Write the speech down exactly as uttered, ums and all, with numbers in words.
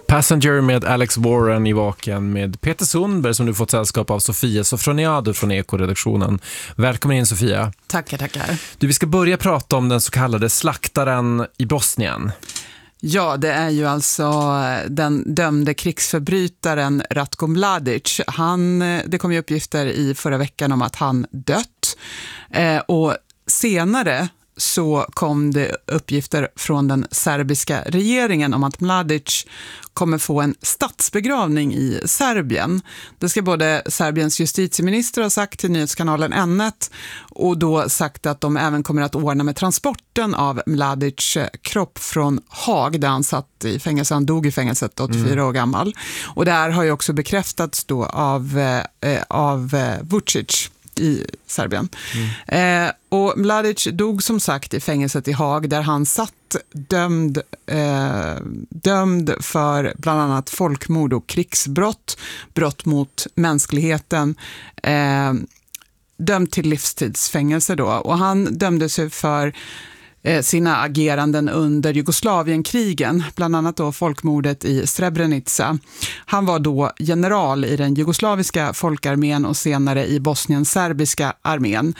Passenger med Alex Warren i Vaken med Peter Sundberg som du fått sällskap av Sofia Sofroniadou från Eko-redaktionen. Välkommen in, Sofia. Tackar, tackar. Du, vi ska börja prata om den så kallade slaktaren i Bosnien. Ja, det är ju alltså den dömde krigsförbrytaren Ratko Mladic. Han, det kom ju uppgifter i förra veckan om att han dött. Eh, och senare så kom det uppgifter från den serbiska regeringen om att Mladic kommer få en statsbegravning i Serbien. Det ska både Serbiens justitieminister ha sagt till nyhetskanalen N ett och då sagt att de även kommer att ordna med transporten av Mladic kropp från Haag där han satt i fängelse. Han dog i fängelset, åttiofyra mm. år gammal. Och det här har ju också bekräftats då av, eh, av eh, Vučić i Serbien. Mm. Eh, och Mladic dog som sagt i fängelset i Haag där han satt dömd, eh, dömd för bland annat folkmord och krigsbrott, brott mot mänskligheten, eh, dömd till livstidsfängelse då. Och han dömde sig för sina ageranden under Jugoslavienkrigen, bland annat då folkmordet i Srebrenica. Han var då general i den jugoslaviska folkarmén och senare i Bosnien-serbiska armén.